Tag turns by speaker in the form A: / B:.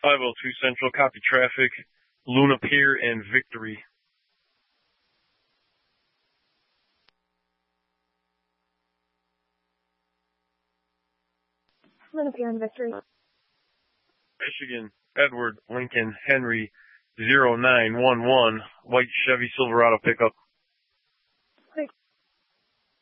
A: 502 Central, copy traffic, Luna Pier and Victory.
B: Luna Pier and Victory.
A: Michigan, Edward Lincoln Henry 0911, white Chevy Silverado pickup.